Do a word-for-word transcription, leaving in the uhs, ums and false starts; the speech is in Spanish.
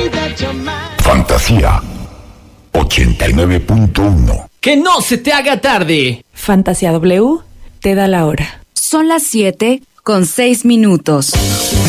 Fantasía ochenta y nueve punto uno. ¡Que no se te haga tarde! Fantasía W te da la hora. Son las siete con seis minutos.